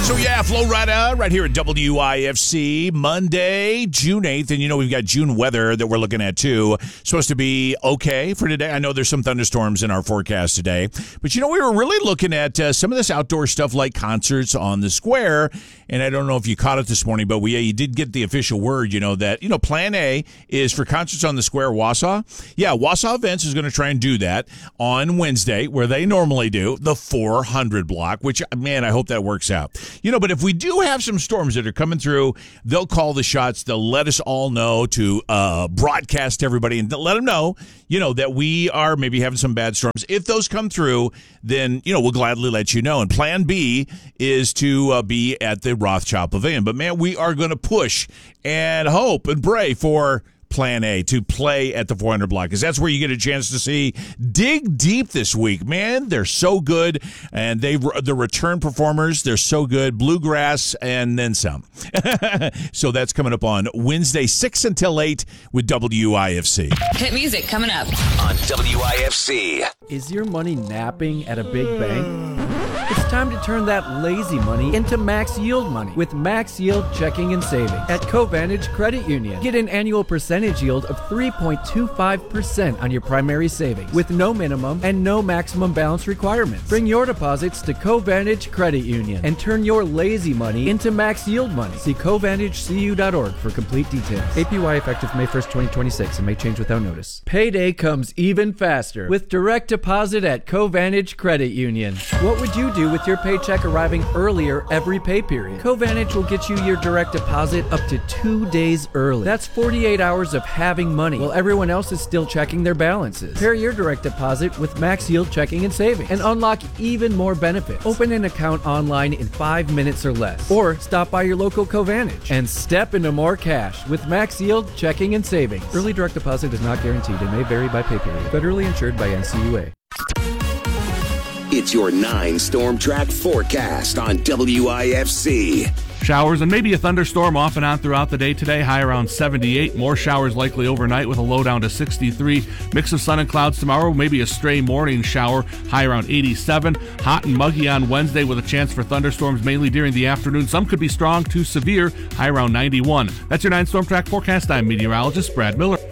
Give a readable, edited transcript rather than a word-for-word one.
So yeah, Flo Rida right here at WIFC, Monday, June 8th. And we've got June weather that we're looking at too. Supposed to be okay for today. I know there's some thunderstorms in our forecast today. But we were really looking at some of this outdoor stuff like concerts on the square. And I don't know if you caught it this morning, but you did get the official word, that, Plan A is for concerts on the square, Wausau. Yeah, Wausau Events is going to try and do that on Wednesday, where they normally do, the 400 block, which, man, I hope that works out. But if we do have some storms that are coming through, they'll call the shots. They'll let us all know to broadcast to everybody and let them know, that we are maybe having some bad storms. If those come through, then, we'll gladly let you know. And Plan B is to be at the Rothschild Pavilion. But, man, we are going to push and hope and pray for Plan A to play at the 400 block, because that's where you get a chance to see Dig Deep this week. Man, they're so good, and the return performers, they're so good. Bluegrass and then some. So that's coming up on Wednesday, 6 until 8 with WIFC. Hit music coming up on WIFC. Is your money napping at a big bank? It's time to turn that lazy money into max yield money with Max Yield Checking and Savings at Covantage Credit Union. Get an annual percentage yield of 3.25% on your primary savings with no minimum and no maximum balance requirements. Bring your deposits to Covantage Credit Union and turn your lazy money into max yield money. See CovantageCU.org for complete details. APY effective May 1st, 2026 and may change without notice. Payday comes even faster with direct deposit at Covantage Credit Union. What would you do with your paycheck arriving earlier every pay period? Covantage will get you your direct deposit up to 2 days early. That's 48 hours of having money while everyone else is still checking their balances. Pair your direct deposit with Max Yield Checking and Savings and unlock even more benefits. Open an account online in 5 minutes or less, or stop by your local Covantage and step into more cash with Max Yield Checking and Savings. Early direct deposit is not guaranteed and may vary by pay period. Federally insured by NCUA. It's your 9 Storm Track forecast on WIFC. Showers and maybe a thunderstorm off and on throughout the day today, high around 78. More showers likely overnight with a low down to 63. Mix of sun and clouds tomorrow, maybe a stray morning shower, high around 87. Hot and muggy on Wednesday with a chance for thunderstorms mainly during the afternoon. Some could be strong to severe, high around 91. That's your 9 Storm Track forecast. I'm meteorologist Brad Miller.